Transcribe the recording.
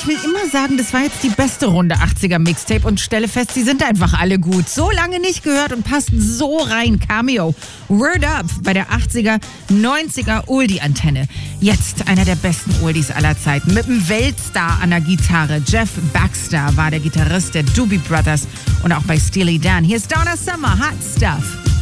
ich will immer sagen, das war jetzt die beste Runde 80er Mixtape und stelle fest, sie sind einfach alle gut. So lange nicht gehört und passen so rein. Cameo, Word Up bei der 80er, 90er Oldie-Antenne. Jetzt einer der besten Oldies aller Zeiten mit einem Weltstar an der Gitarre. Jeff Baxter war der Gitarrist der Doobie Brothers und auch bei Steely Dan. Hier ist Donna Summer, Hot Stuff.